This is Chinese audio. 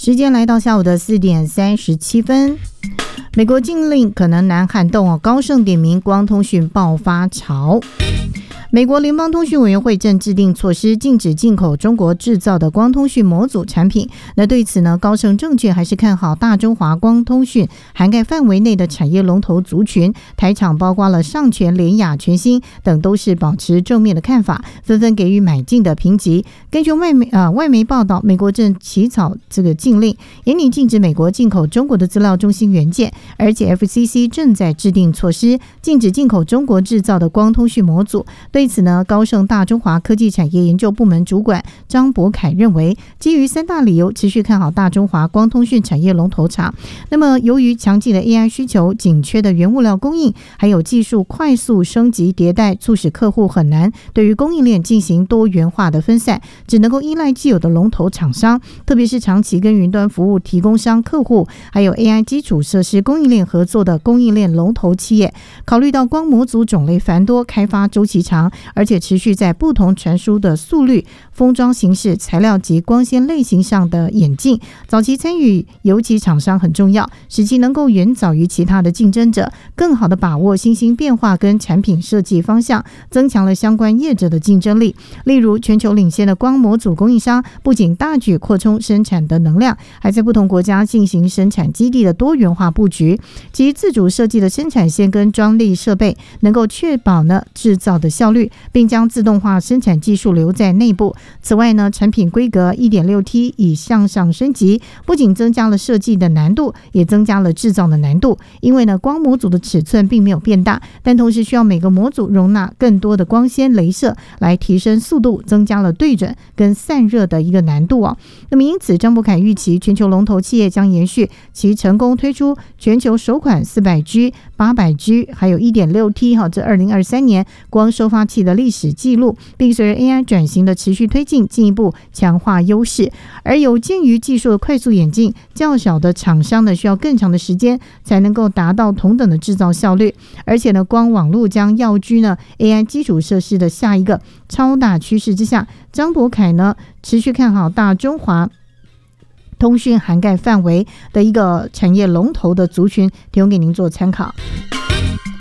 时间来到下午的4点37分。美国禁令可能南撼动高盛点名光通讯爆发潮。美国联邦通讯委员会正制定措施，禁止进口中国制造的光通讯模组产品。那对此呢，高盛证券还是看好大中华光通讯涵盖范围内的产业龙头族群，台厂包括了上全、联亚、全新等，都是保持正面的看法，纷纷给予买进的评级。根据外媒报道，美国正起草这个禁令，严令禁止美国进口中国的资料中心元件，而且 FCC 正在制定措施，禁止进口中国制造的光通讯模组。对此呢，高盛大中华科技产业研究部门主管张博凯认为，基于3大理由，持续看好大中华光通讯产业龙头厂。那么，由于强劲的 AI 需求、紧缺的原物料供应，还有技术快速升级迭代，促使客户很难对于供应链进行多元化的分散，只能够依赖既有的龙头厂商，特别是长期跟云端服务提供商客户，还有 AI 基础设施供应链合作的供应链龙头企业。考虑到光模组种类繁多，开发周期长，而且持续在不同传输的速率、封装形式、材料及光纤类型上的演进，早期参与尤其厂商很重要，使其能够远早于其他的竞争者，更好地把握新兴变化跟产品设计方向，增强了相关业者的竞争力。例如，全球领先的光模组供应商不仅大举扩充生产的能量，还在不同国家进行生产基地的多元化布局，及自主设计的生产线跟专利设备，能够确保呢制造的效率，并将自动化生产技术留在内部。此外呢，产品规格 1.6T 以向上升级，不仅增加了设计的难度，也增加了制造的难度。因为呢，光模组的尺寸并没有变大，但同时需要每个模组容纳更多的光纤、雷射来提升速度，增加了对准跟散热的一个难度哦。那么因此，张博凯预期全球龙头企业将延续其成功推出全球首款 400G、800G 还有 1.6T 这2023年光收发器的历史记录，并随着 AI 转型的持续推进，进一步强化优势。而有鉴于技术的快速演进，较小的厂商呢需要更长的时间才能够达到同等的制造效率，而且呢，光网络将要居呢 AI 基础设施的下一个超大趋势之下，张博凯呢持续看好大中华通讯涵盖范围的一个产业龙头的族群，提供给您做参考。